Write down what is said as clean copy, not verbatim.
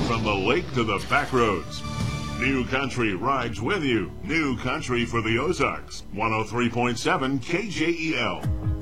From the lake to the back roads, New Country rides with you. New Country for the Ozarks. 103.7 KJEL.